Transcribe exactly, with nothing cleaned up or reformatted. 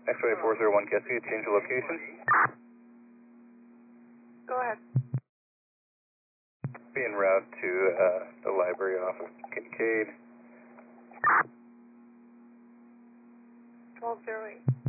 X-ray four zero one Cascade, change the location. Go ahead. Be en route to uh, the library off of Kincaid. twelve oh eight.